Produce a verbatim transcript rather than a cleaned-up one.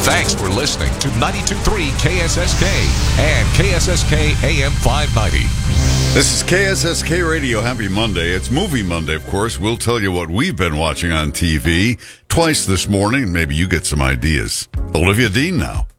Thanks for listening to ninety-two point three K S S K and K S S K A M five ninety. This is K S S K Radio. Happy Monday. It's Movie Monday, of course. We'll tell you what we've been watching on T V twice this morning. Maybe you get some ideas. Olivia Dean now.